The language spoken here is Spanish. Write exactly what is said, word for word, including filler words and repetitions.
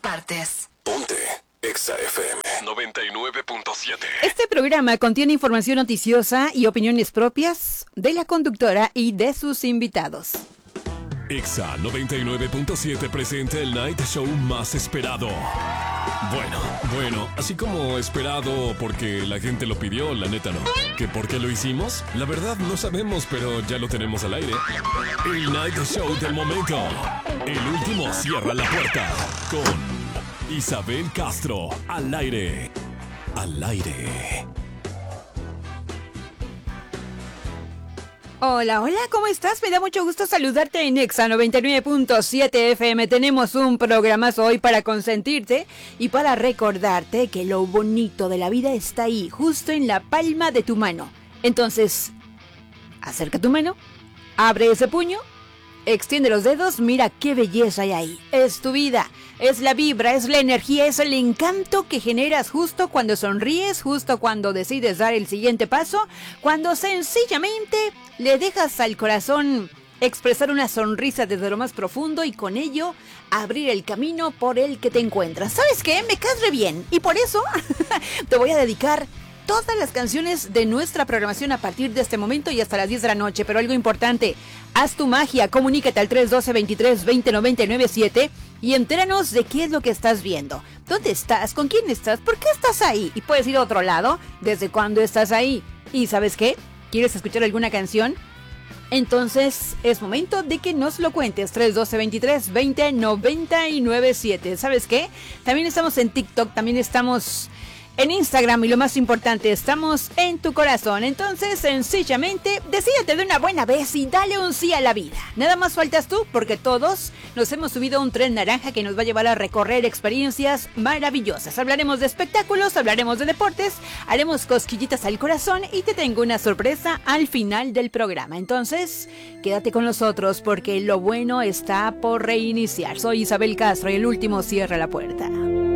partes. Ponte Exa F M noventa y nueve punto siete. Este programa contiene información noticiosa y opiniones propias de la conductora y de sus invitados. Exa noventa y nueve punto siete presenta el night show más esperado. Bueno, bueno, así como esperado porque la gente lo pidió, la neta no. ¿Que por qué lo hicimos? La verdad no sabemos, pero ya lo tenemos al aire. El night show del momento. El último cierra la puerta con Isabel Castro al aire. Al aire. Hola, hola, ¿cómo estás? Me da mucho gusto saludarte en Exa noventa y nueve punto siete F M. Tenemos un programazo hoy para consentirte y para recordarte que lo bonito de la vida está ahí, justo en la palma de tu mano. Entonces, acerca tu mano, abre ese puño, extiende los dedos, mira qué belleza hay ahí. Es tu vida, es la vibra, es la energía, es el encanto que generas justo cuando sonríes, justo cuando decides dar el siguiente paso, cuando sencillamente le dejas al corazón expresar una sonrisa desde lo más profundo y con ello abrir el camino por el que te encuentras. ¿Sabes qué? Me caes re bien y por eso te voy a dedicar todas las canciones de nuestra programación a partir de este momento y hasta las diez de la noche. Pero algo importante, haz tu magia, comunícate al tres uno dos, veintitrés, veinte, noventa y nueve siete y entéranos de qué es lo que estás viendo. ¿Dónde estás? ¿Con quién estás? ¿Por qué estás ahí? Y puedes ir a otro lado. ¿Desde cuándo estás ahí? ¿Y sabes qué? ¿Quieres escuchar alguna canción? Entonces es momento de que nos lo cuentes. tres uno dos, veintitrés, veinte, noventa y nueve siete. ¿Sabes qué? También estamos en TikTok, también estamos en Instagram y lo más importante, estamos en tu corazón. Entonces, sencillamente, decídete de una buena vez y dale un sí a la vida. Nada más faltas tú, porque todos nos hemos subido a un tren naranja que nos va a llevar a recorrer experiencias maravillosas. Hablaremos de espectáculos, hablaremos de deportes, haremos cosquillitas al corazón y te tengo una sorpresa al final del programa. Entonces, quédate con nosotros porque lo bueno está por reiniciar. Soy Isabel Castro y el último cierra la puerta.